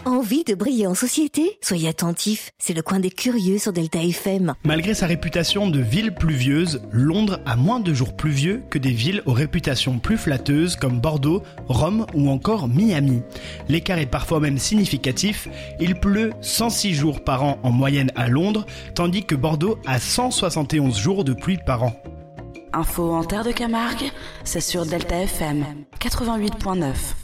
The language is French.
Envie de briller en société? Soyez attentifs, c'est le coin des curieux sur Delta FM. Malgré sa réputation de ville pluvieuse, Londres a moins de jours pluvieux que des villes aux réputations plus flatteuses comme Bordeaux, Rome ou encore Miami. L'écart est parfois même significatif, il pleut 106 jours par an en moyenne à Londres, tandis que Bordeaux a 171 jours de pluie par an. Info en Terre de Camargue, c'est sur Delta FM 88.9.